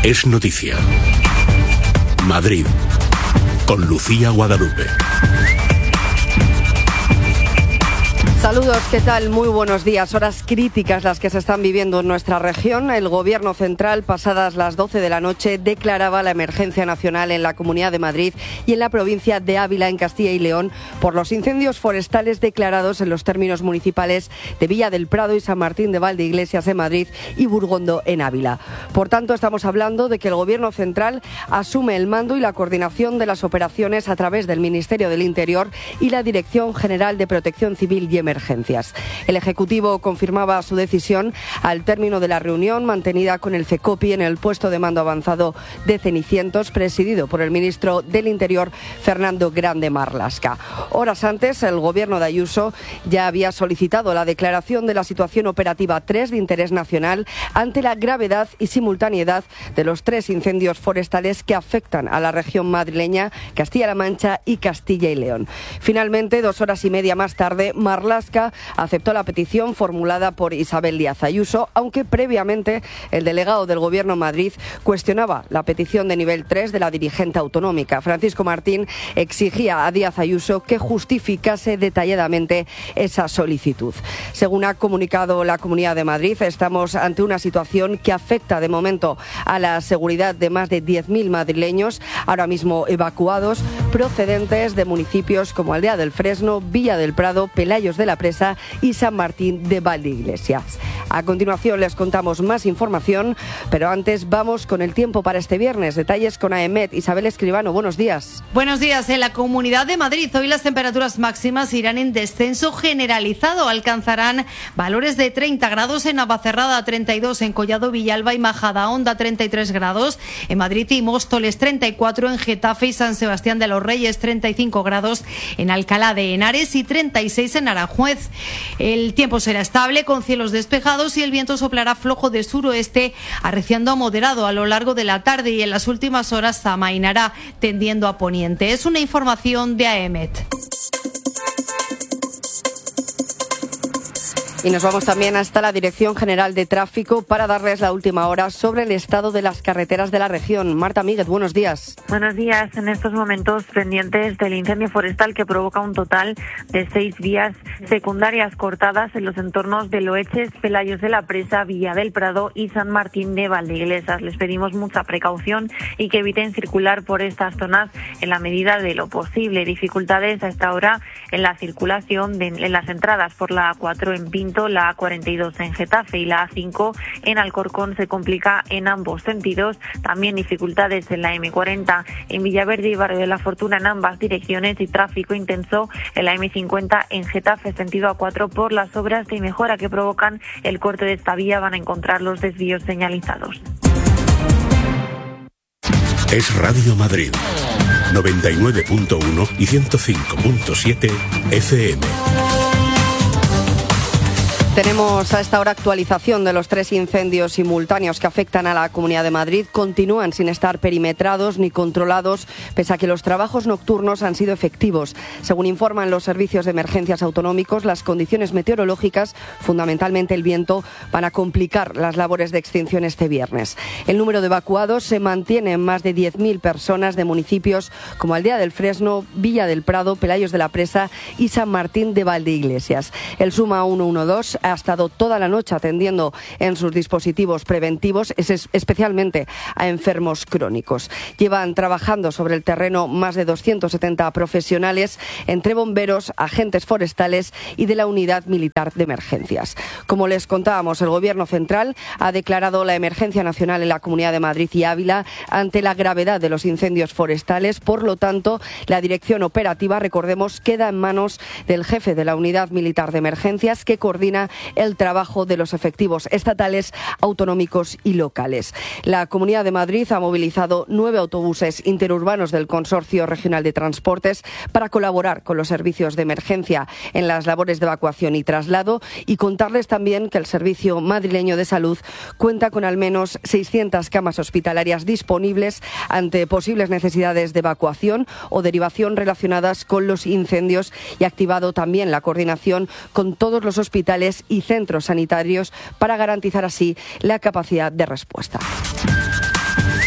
Es noticia. Madrid, con Lucía Guadalupe. Saludos, ¿qué tal? Muy buenos días. Horas críticas las que se están viviendo en nuestra región. El Gobierno central, pasadas las 12 de la noche, declaraba la emergencia nacional en la Comunidad de Madrid y en la provincia de Ávila, en Castilla y León, por los incendios forestales declarados en los términos municipales de Villa del Prado y San Martín de Valdeiglesias en Madrid y Burgondo en Ávila. Por tanto, estamos hablando de que el Gobierno central asume el mando y la coordinación de las operaciones a través del Ministerio del Interior y la Dirección General de Protección Civil y Emergencias. El Ejecutivo confirmaba su decisión al término de la reunión mantenida con el CECOPI en el puesto de mando avanzado de Cenicientos, presidido por el ministro del Interior, Fernando Grande Marlaska. Horas antes, el Gobierno de Ayuso ya había solicitado la declaración de la situación operativa 3 de interés nacional ante la gravedad y simultaneidad de los 3 incendios forestales que afectan a la región madrileña, Castilla-La Mancha y Castilla y León. Finalmente, 2 horas y media más tarde, Marlaska aceptó la petición formulada por Isabel Díaz Ayuso, aunque previamente el delegado del Gobierno en Madrid cuestionaba la petición de nivel 3 de la dirigente autonómica. Francisco Martín exigía a Díaz Ayuso que justificase detalladamente esa solicitud. Según ha comunicado la Comunidad de Madrid, estamos ante una situación que afecta de momento a la seguridad de más de 10.000 madrileños, ahora mismo evacuados, procedentes de municipios como Aldea del Fresno, Villa del Prado, Pelayos de la Presa y San Martín de Valdeiglesias. A continuación les contamos más información, pero antes vamos con el tiempo para este viernes. Detalles con AEMET. Isabel Escribano, buenos días. Buenos días. En la Comunidad de Madrid hoy las temperaturas máximas irán en descenso generalizado. Alcanzarán valores de 30 grados en Navacerrada, 32 en Collado Villalba y Majadahonda, 33 grados. En Madrid y Móstoles, 34 en Getafe y San Sebastián de los Reyes, 35 grados en Alcalá de Henares y 36 en Aranjuez. El tiempo será estable con cielos despejados y el viento soplará flojo de suroeste, arreciando a moderado a lo largo de la tarde y en las últimas horas amainará tendiendo a poniente. Es una información de AEMET. Y nos vamos también hasta la Dirección General de Tráfico para darles la última hora sobre el estado de las carreteras de la región. Marta Míguez, buenos días. Buenos días. En estos momentos pendientes del incendio forestal que provoca un total de 6 vías secundarias cortadas en los entornos de Loeches, Pelayos de la Presa, Villa del Prado y San Martín de Valdeiglesias. Les pedimos mucha precaución y que eviten circular por estas zonas en la medida de lo posible. Dificultades a esta hora en la circulación en las entradas por la A4 en Pinto, la A42 en Getafe y la A5 en Alcorcón se complica en ambos sentidos. También dificultades en la M40 en Villaverde y Barrio de la Fortuna en ambas direcciones y tráfico intenso en la M50 en Getafe sentido A4 por las obras de mejora que provocan el corte de esta vía. Van a encontrar los desvíos señalizados. Es Radio Madrid, 99.1 y 105.7 FM. Tenemos a esta hora actualización de los 3 incendios simultáneos que afectan a la Comunidad de Madrid. Continúan sin estar perimetrados ni controlados, pese a que los trabajos nocturnos han sido efectivos. Según informan los servicios de emergencias autonómicos, las condiciones meteorológicas, fundamentalmente el viento, van a complicar las labores de extinción este viernes. El número de evacuados se mantiene en más de 10.000 personas de municipios como Aldea del Fresno, Villa del Prado, Pelayos de la Presa y San Martín de Valdeiglesias. El Suma 112 ha estado toda la noche atendiendo en sus dispositivos preventivos, especialmente a enfermos crónicos. Llevan trabajando sobre el terreno más de 270 profesionales, entre bomberos, agentes forestales y de la Unidad Militar de Emergencias. Como les contábamos, el Gobierno central ha declarado la emergencia nacional en la Comunidad de Madrid y Ávila ante la gravedad de los incendios forestales. Por lo tanto, la dirección operativa, recordemos, queda en manos del jefe de la Unidad Militar de Emergencias, que coordina el trabajo de los efectivos estatales, autonómicos y locales. La Comunidad de Madrid ha movilizado 9 autobuses interurbanos del Consorcio Regional de Transportes para colaborar con los servicios de emergencia en las labores de evacuación y traslado, y contarles también que el Servicio Madrileño de Salud cuenta con al menos 600 camas hospitalarias disponibles ante posibles necesidades de evacuación o derivación relacionadas con los incendios, y ha activado también la coordinación con todos los hospitales y centros sanitarios para garantizar así la capacidad de respuesta.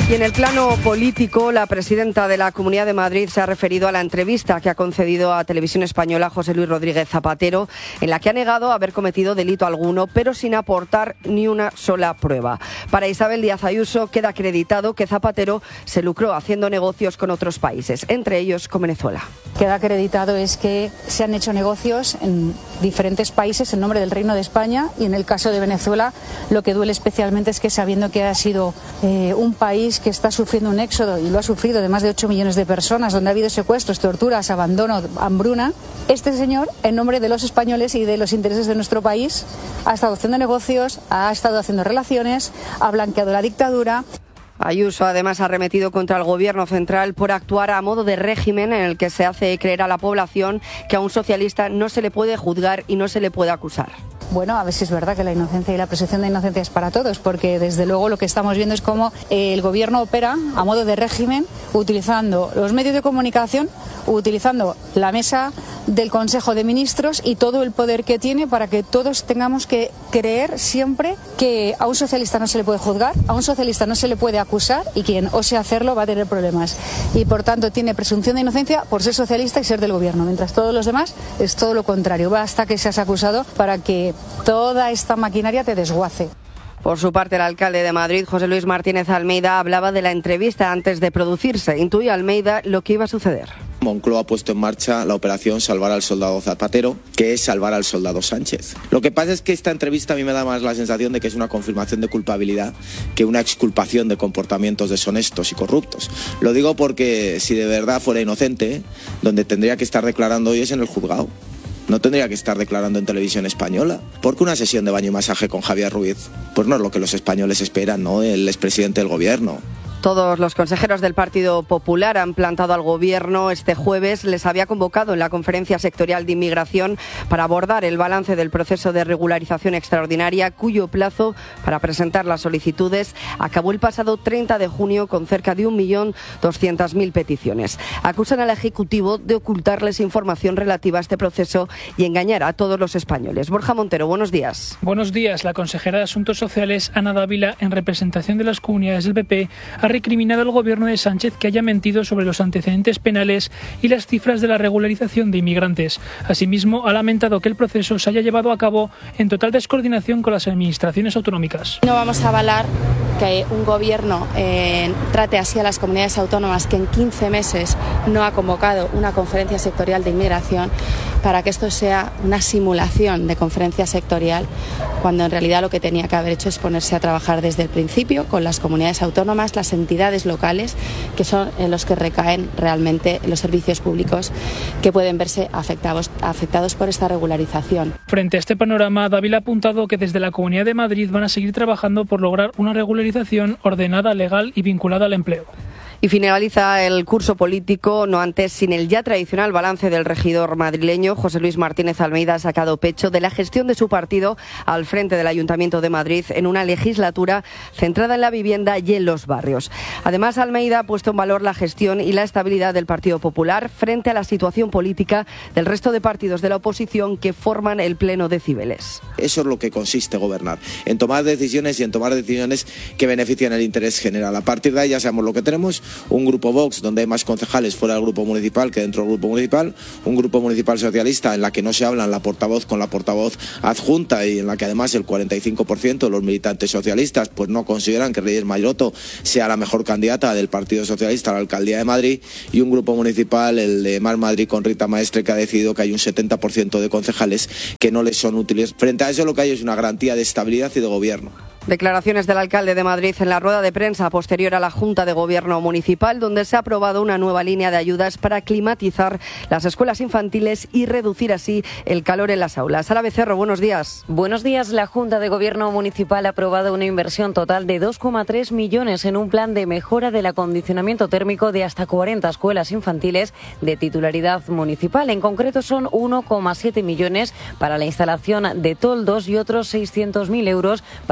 Y en el plano político, la presidenta de la Comunidad de Madrid se ha referido a la entrevista que ha concedido a Televisión Española José Luis Rodríguez Zapatero, en la que ha negado haber cometido delito alguno, pero sin aportar ni una sola prueba. Para Isabel Díaz Ayuso queda acreditado que Zapatero se lucró haciendo negocios con otros países, entre ellos con Venezuela. Queda acreditado es que se han hecho negocios en diferentes países en nombre del Reino de España, y en el caso de Venezuela lo que duele especialmente es que, sabiendo que ha sido un país que está sufriendo un éxodo, y lo ha sufrido, de más de 8 millones de personas, donde ha habido secuestros, torturas, abandono, hambruna, este señor, en nombre de los españoles y de los intereses de nuestro país, ha estado haciendo negocios, ha estado haciendo relaciones, ha blanqueado la dictadura. Ayuso además ha arremetido contra el Gobierno central por actuar a modo de régimen, en el que se hace creer a la población que a un socialista no se le puede juzgar y no se le puede acusar. Bueno, a ver si es verdad que la inocencia y la presunción de inocencia es para todos, porque desde luego lo que estamos viendo es cómo el Gobierno opera a modo de régimen, utilizando los medios de comunicación, utilizando la mesa del Consejo de Ministros y todo el poder que tiene, para que todos tengamos que creer siempre que a un socialista no se le puede juzgar, a un socialista no se le puede acusar, y quien ose hacerlo va a tener problemas. Y por tanto tiene presunción de inocencia por ser socialista y ser del Gobierno, mientras todos los demás es todo lo contrario. Basta que seas acusado para que toda esta maquinaria te desguace. Por su parte, el alcalde de Madrid, José Luis Martínez Almeida, hablaba de la entrevista antes de producirse. Intuía Almeida lo que iba a suceder. Moncloa ha puesto en marcha la operación Salvar al Soldado Zapatero, que es salvar al soldado Sánchez. Lo que pasa es que esta entrevista a mí me da más la sensación de que es una confirmación de culpabilidad que una exculpación de comportamientos deshonestos y corruptos. Lo digo porque si de verdad fuera inocente, donde tendría que estar declarando hoy es en el juzgado. No tendría que estar declarando en Televisión Española. Porque una sesión de baño y masaje con Javier Ruiz, pues no es lo que los españoles esperan, ¿no? El expresidente del Gobierno. Todos los consejeros del Partido Popular han plantado al Gobierno este jueves. Les había convocado en la Conferencia Sectorial de Inmigración para abordar el balance del proceso de regularización extraordinaria, cuyo plazo para presentar las solicitudes acabó el pasado 30 de junio con cerca de 1.200.000 peticiones. Acusan al Ejecutivo de ocultarles información relativa a este proceso y engañar a todos los españoles. Borja Montero, buenos días. Buenos días. La consejera de Asuntos Sociales, Ana Dávila, en representación de las comunidades del PP, ha recriminado al Gobierno de Sánchez que haya mentido sobre los antecedentes penales y las cifras de la regularización de inmigrantes. Asimismo, ha lamentado que el proceso se haya llevado a cabo en total descoordinación con las administraciones autonómicas. No vamos a avalar que un Gobierno trate así a las comunidades autónomas, que en 15 meses no ha convocado una conferencia sectorial de inmigración, para que esto sea una simulación de conferencia sectorial, cuando en realidad lo que tenía que haber hecho es ponerse a trabajar desde el principio con las comunidades autónomas, las entidades locales, que son en los que recaen realmente los servicios públicos que pueden verse afectados por esta regularización. Frente a este panorama, Dávila ha apuntado que desde la Comunidad de Madrid van a seguir trabajando por lograr una regularización ordenada, legal y vinculada al empleo. Y finaliza el curso político, no antes, sin el ya tradicional balance del regidor madrileño. José Luis Martínez Almeida ha sacado pecho de la gestión de su partido al frente del Ayuntamiento de Madrid en una legislatura centrada en la vivienda y en los barrios. Además, Almeida ha puesto en valor la gestión y la estabilidad del Partido Popular frente a la situación política del resto de partidos de la oposición que forman el Pleno de Cibeles. Eso es lo que consiste gobernar, en tomar decisiones y en tomar decisiones que benefician el interés general. A partir de ahí ya sabemos lo que tenemos: un grupo Vox donde hay más concejales fuera del grupo municipal que dentro del grupo municipal, un grupo municipal socialista en la que no se hablan la portavoz con la portavoz adjunta y en la que además el 45% de los militantes socialistas pues no consideran que Reyes Maroto sea la mejor candidata del Partido Socialista a la alcaldía de Madrid, y un grupo municipal, el de Más Madrid, con Rita Maestre, que ha decidido que hay un 70% de concejales que no les son útiles. Frente a eso lo que hay es una garantía de estabilidad y de gobierno. Declaraciones del alcalde de Madrid en la rueda de prensa posterior a la Junta de Gobierno Municipal, donde se ha aprobado una nueva línea de ayudas para climatizar las escuelas infantiles y reducir así el calor en las aulas. Sara Becerro, buenos días. Buenos días. La Junta de Gobierno Municipal ha aprobado una inversión total de 2,3 millones en un plan de mejora del acondicionamiento térmico de hasta 40 escuelas infantiles de titularidad municipal. En concreto son 1,7 millones para la instalación de toldos y otros 600.000 euros para la renovación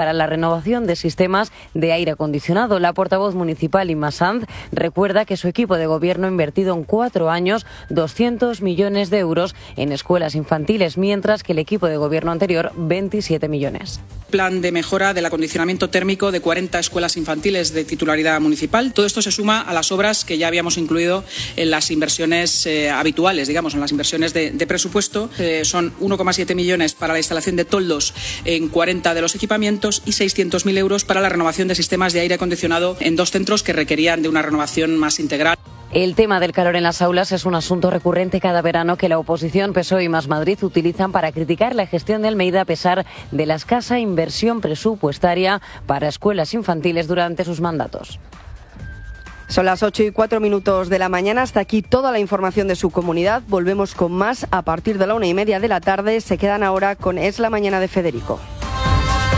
renovación de sistemas de aire acondicionado. La portavoz municipal, Inma Sanz, recuerda que su equipo de gobierno ha invertido en 4 años 200 millones de euros en escuelas infantiles, mientras que el equipo de gobierno anterior 27 millones. Plan de mejora del acondicionamiento térmico de 40 escuelas infantiles de titularidad municipal. Todo esto se suma a las obras que ya habíamos incluido en las inversiones habituales, digamos, en las inversiones de presupuesto. Son 1,7 millones para la instalación de toldos en 40 de los equipamientos y 600.000 euros para la renovación de sistemas de aire acondicionado en 2 centros que requerían de una renovación más integral. El tema del calor en las aulas es un asunto recurrente cada verano que la oposición, PSOE y Más Madrid utilizan para criticar la gestión de Almeida a pesar de la escasa inversión presupuestaria para escuelas infantiles durante sus mandatos. Son las 8:04 de la mañana. Hasta aquí toda la información de su comunidad. Volvemos con más a partir de la 1:30 de la tarde. Se quedan ahora con Es la Mañana de Federico.